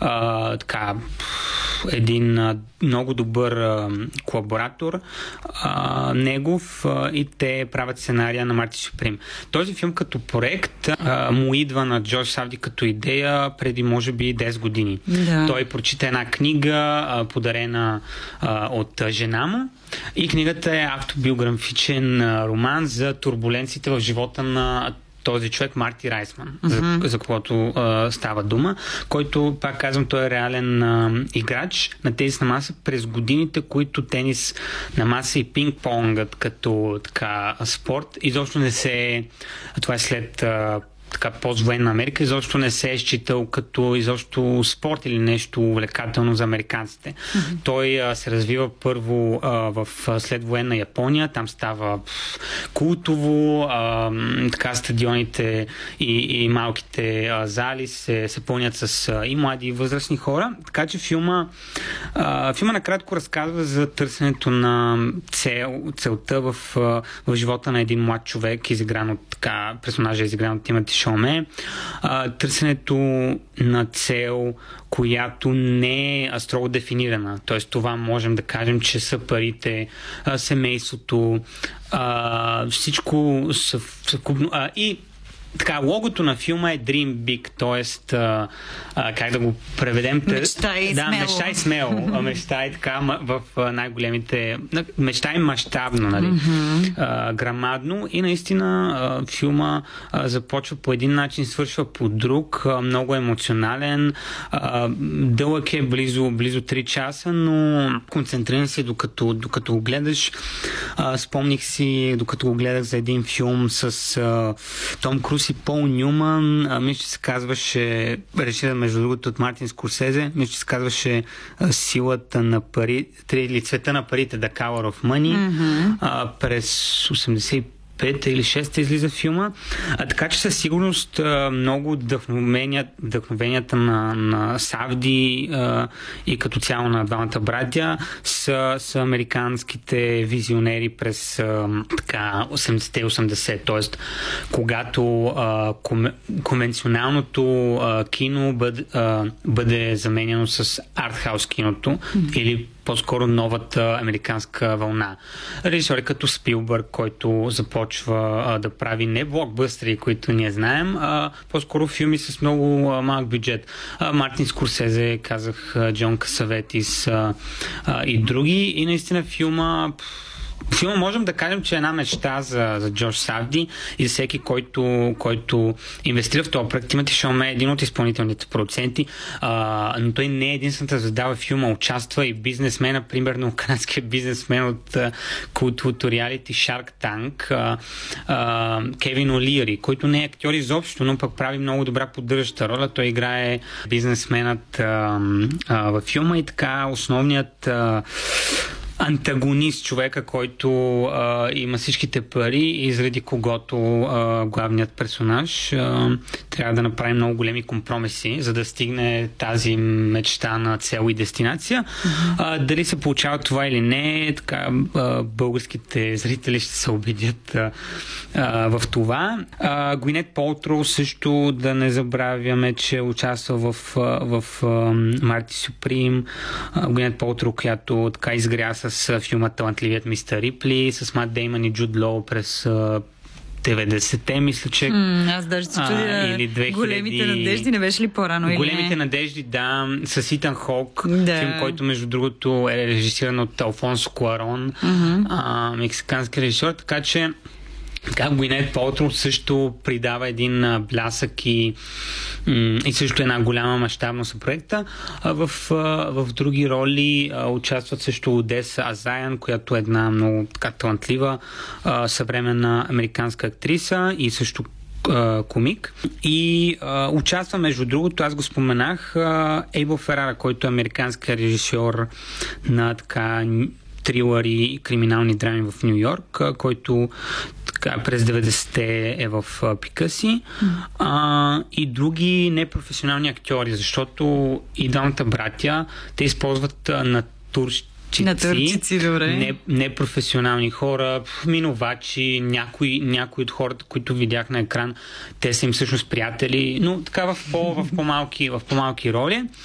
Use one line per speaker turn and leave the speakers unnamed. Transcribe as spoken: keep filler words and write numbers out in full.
а, така, един а, много добър а, колаборатор а, негов а, и те правят сценария на Марти Суприм. Този филм като проект а, му идва на Джордж Савди като идея преди може би десет години.
Да.
Той прочита една книга, а, подарена а, от а, жена му, и книгата е автобиографичен а, роман за турбуленциите в живота на този човек, Марти Райсман, mm-hmm. за, за когото а, става дума, който, пак казвам, той е реален а, играч на тенис на маса през годините, които тенис на маса и пинг-понгът като така спорт изобщо не се... Това е след а, така поствоенна Америка, изобщо не се е считал като изобщо спорт или нещо увлекателно за американците. Mm-hmm. Той а, се развива първо а, в следвоенна Япония, там става пф, култово, а, така стадионите и, и малките а, зали се, се пълнят с а, и млади и възрастни хора, така че филма а, филма накратко разказва за търсенето на цел, целта в, в живота на един млад човек, изигран от така, персонажа изигран от Тимоти Шаламе. А, търсенето на цел, която не е строго дефинирана. Тоест това можем да кажем, че са парите, а, семейството, а, всичко съвкупно. А, и така, логото на филма е Dream Big, т.е. А, а, как да го преведем?
Мечтай
да,
смело.
Мечтай смело. Мечтай така в най-големите... Мечтай мащабно, нали? Mm-hmm. А, грамадно и наистина а, филма а, започва по един начин, свършва по друг, а, много емоционален. А, дълъг е близо, близо три часа, но концентриран си докато, докато го гледаш. А, спомних си, докато го гледах за един филм с а, Том Круз и Пол Нюман, а, мисля, че се казваше, режисиран между другото от Мартин Скорсезе, мисля, че се казваше а, Силата на парите или Цвета на парите, The Color of Money, mm-hmm. а, през осемдесет и пета или шеста излиза филма. А, така че със сигурност а, много вдъхновения, вдъхновенията на, на Савди а, и като цяло на двамата братя са, са американските визионери през а, така осемдесетте и осемдесет. Тоест, когато а, ком, конвенционалното а, кино бъде, а, бъде заменено с артхаус киното mm-hmm. или по-скоро новата американска вълна. Режисьори като Спилбърг, който започва а, да прави не блокбъстери, които ние знаем, а по-скоро филми с много а, малък бюджет. А, Мартин Скорсезе, казах, а, Джон Касаветис а, а, и други. И наистина филма Филма можем да кажем, че е една мечта за, за Джордж Савди и за всеки, който, който инвестира в този проект. Тимоти Шаламе е един от изпълнителните продуценти, а, но той не е единствената звезда във филма. Участва и бизнесмена, примерно канадския бизнесмен от култовото реалити Shark Tank, а, а, Кевин Олири, който не е актьор изобщо, но пък прави много добра поддържаща роля. Той играе бизнесменът а, а, във филма и така основният а, антагонист, човека, който а, има всичките пари и заради когото а, главният персонаж а, трябва да направи много големи компромиси, за да стигне тази мечта на цел и дестинация. Mm-hmm. А, дали се получава това или не, така а, българските зрители ще се убедят а, а, в това. А, Гуинет Палтроу също да не забравяме, че участва в, в, в Марти Суприм. Гуинет Палтроу, която така изгря с филма Талантливият мистер Рипли, с Мат Деймън и Джуд Лоу през деветдесетте, мисля, че...
М, аз даже се чудя,
или две хиляди...
Големите надежди не беше ли по-рано? Или
Големите
не?
надежди, да, с Итан Хок,
да.
Филм, който между другото е режисиран от Алфонсо Куарон,
uh-huh.
а, мексикански режисьор, така че как Гуинет Палтроу също придава един а, блясък и, м- и също една голяма мащабност за проекта. А в, а, в други роли а, участват също Одеса Азаян, която е една много така талантлива а, съвременна американска актриса и също комик. И а, участва, между другото, аз го споменах, а, Ейбъл Ферара, който е американски режисьор на така трилъри и криминални драми в Ню Йорк, който така, през деветдесетте е в пика си. Mm. А, и други непрофесионални актьори, защото и двамата братя, те използват натурщи
На турчици, добре.
Не, непрофесионални хора, минувачи, някои, някои от хората, които видях на екран, те са им всъщност приятели, но така в, по, в, по-малки, в по-малки роли.